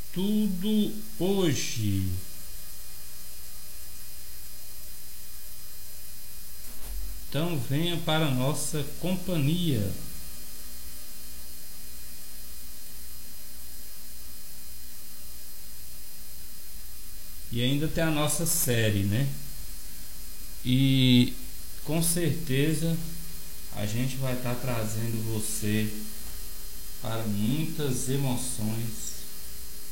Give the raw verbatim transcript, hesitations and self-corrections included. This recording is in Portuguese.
tudo hoje. Então venha para a nossa companhia. E ainda tem a nossa série, né? E com certeza a gente vai estar trazendo você para muitas emoções